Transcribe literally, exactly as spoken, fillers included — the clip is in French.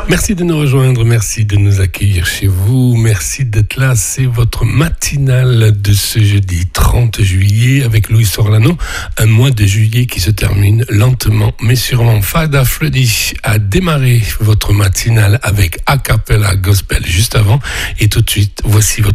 Merci de nous rejoindre, merci de nous accueillir chez vous, merci d'être là. C'est votre matinale de ce jeudi trente juillet avec Luis Orlano. Un mois de juillet qui se termine lentement mais sûrement. Fada Freddy a démarré votre matinale avec A Cappella Gospel juste avant. Et tout de suite, voici votre